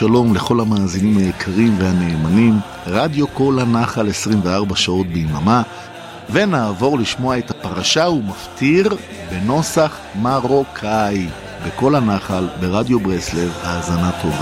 שלום לכל המאזינים היקרים והנאמנים, רדיו כל הנחל 24 שעות ביממה, ונעבור לשמוע את הפרשה ומפטיר בנוסח מרוקאי בכל הנחל ברדיו ברסלב. האזנה טובה.